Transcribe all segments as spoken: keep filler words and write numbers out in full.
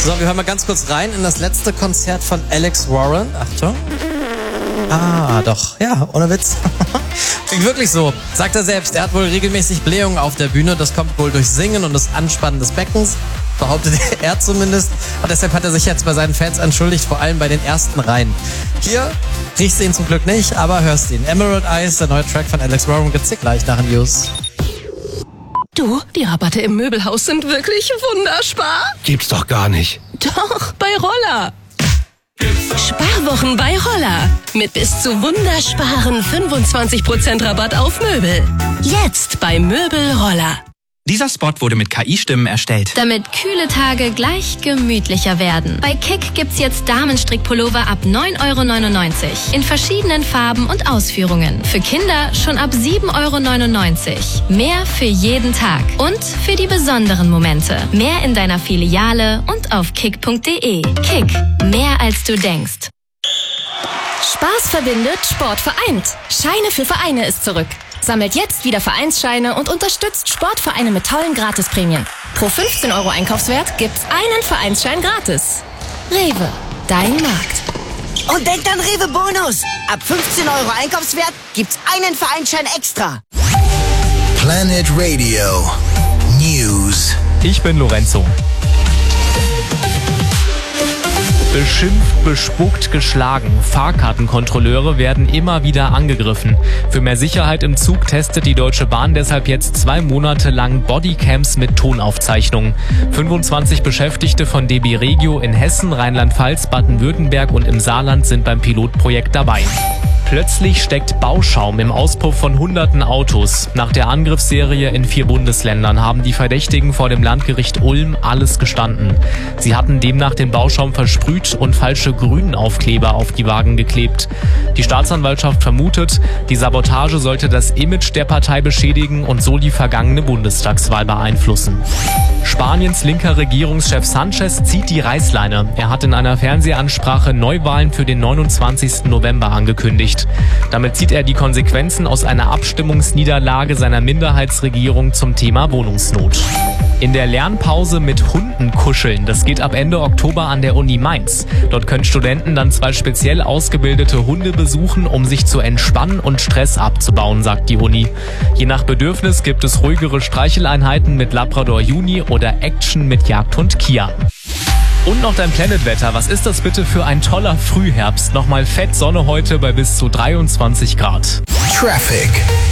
So, wir hören mal ganz kurz rein in das letzte Konzert von Alex Warren. Achtung. Ah, doch. Ja, ohne Witz. Klingt wirklich so. Sagt er selbst. Er hat wohl regelmäßig Blähungen auf der Bühne. Das kommt wohl durch Singen und das Anspannen des Beckens. Behauptet er zumindest. Und deshalb hat er sich jetzt bei seinen Fans entschuldigt, vor allem bei den ersten Reihen. Hier riechst du ihn zum Glück nicht, aber hörst ihn. Emerald Eyes, der neue Track von Alex Warren, gibt's hier gleich nach den News. Du, die Rabatte im Möbelhaus sind wirklich wunderspar. Gibt's doch gar nicht. Doch, bei Roller. Sparwochen bei Roller. Mit bis zu wundersparen fünfundzwanzig Prozent Rabatt auf Möbel. Jetzt bei Möbel Roller. Dieser Spot wurde mit K I-Stimmen erstellt. Damit kühle Tage gleich gemütlicher werden. Bei Kick gibt's jetzt Damenstrickpullover ab neun Euro neunundneunzig. In verschiedenen Farben und Ausführungen. Für Kinder schon ab sieben Euro neunundneunzig. Mehr für jeden Tag. Und für die besonderen Momente. Mehr in deiner Filiale und auf kick punkt de. Kick. Mehr als du denkst. Spaß verbindet, Sport vereint. Scheine für Vereine ist zurück. Sammelt jetzt wieder Vereinsscheine und unterstützt Sportvereine mit tollen Gratisprämien. Pro fünfzehn Euro Einkaufswert gibt's einen Vereinsschein gratis. Rewe, dein Markt. Und denkt an Rewe Bonus. Ab fünfzehn Euro Einkaufswert gibt's einen Vereinsschein extra. Planet Radio News. Ich bin Lorenzo. Beschimpft, bespuckt, geschlagen. Fahrkartenkontrolleure werden immer wieder angegriffen. Für mehr Sicherheit im Zug testet die Deutsche Bahn deshalb jetzt zwei Monate lang Bodycams mit Tonaufzeichnungen. fünfundzwanzig Beschäftigte von D B Regio in Hessen, Rheinland-Pfalz, Baden-Württemberg und im Saarland sind beim Pilotprojekt dabei. Plötzlich steckt Bauschaum im Auspuff von hunderten Autos. Nach der Angriffsserie in vier Bundesländern haben die Verdächtigen vor dem Landgericht Ulm alles gestanden. Sie hatten demnach den Bauschaum versprüht und falsche Grünaufkleber auf die Wagen geklebt. Die Staatsanwaltschaft vermutet, die Sabotage sollte das Image der Partei beschädigen und so die vergangene Bundestagswahl beeinflussen. Spaniens linker Regierungschef Sanchez zieht die Reißleine. Er hat in einer Fernsehansprache Neuwahlen für den neunundzwanzigsten November angekündigt. Damit zieht er die Konsequenzen aus einer Abstimmungsniederlage seiner Minderheitsregierung zum Thema Wohnungsnot. In der Lernpause mit Hunden kuscheln. Das geht ab Ende Oktober an der Uni Mainz. Dort können Studenten dann zwei speziell ausgebildete Hunde besuchen, um sich zu entspannen und Stress abzubauen, sagt die Uni. Je nach Bedürfnis gibt es ruhigere Streicheleinheiten mit Labrador Juni oder Action mit Jagdhund Kian. Und noch dein Planetwetter. Was ist das bitte für ein toller Frühherbst? Nochmal fett Sonne heute bei bis zu dreiundzwanzig Grad. Traffic.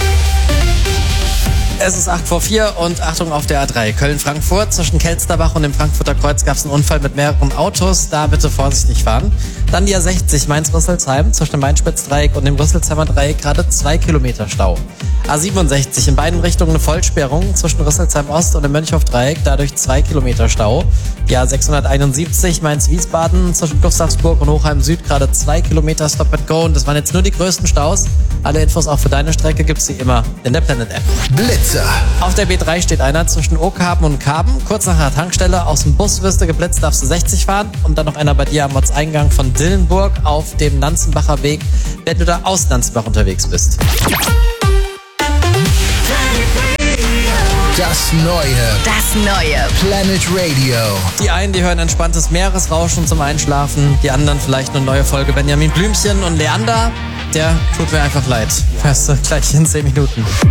Es ist acht vor vier und Achtung auf der A drei. Köln-Frankfurt. Zwischen Kelsterbach und dem Frankfurter Kreuz gab es einen Unfall mit mehreren Autos. Da bitte vorsichtig fahren. Dann die A sechzig Mainz-Rüsselsheim. Zwischen dem Main-Spitz-Dreieck und dem Rüsselsheimer Dreieck gerade zwei Kilometer Stau. A siebenundsechzig. In beiden Richtungen eine Vollsperrung. Zwischen Rüsselsheim-Ost und dem Mönchhof-Dreieck. Dadurch zwei Kilometer Stau. Die A sechshunderteinundsiebzig. Mainz-Wiesbaden. Zwischen Gustavsburg und Hochheim-Süd gerade zwei Kilometer Stop and Go. Und das waren jetzt nur die größten Staus. Alle Infos auch für deine Strecke gibt's wie immer in der Planet-App. Blitzer. Auf der B drei steht einer zwischen Oakhaben und Karben. Kurz nach der Tankstelle. Aus dem Bus wirst du geblitzt, darfst du sechzig fahren. Und dann noch einer bei dir am Ortseingang von Dillenburg auf dem Nanzenbacher Weg, wenn du da aus Nanzenbach unterwegs bist. Das Neue. Das Neue. Planet Radio. Die einen, die hören entspanntes Meeresrauschen zum Einschlafen. Die anderen vielleicht eine neue Folge Benjamin Blümchen und Leander. Der tut mir einfach leid. Hörst du gleich in zehn Minuten.